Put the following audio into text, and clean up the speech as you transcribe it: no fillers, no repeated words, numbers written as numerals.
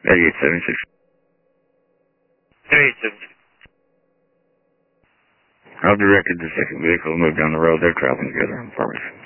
8876. 8876. I've directed the second vehicle to move down the road. They're traveling together. Information.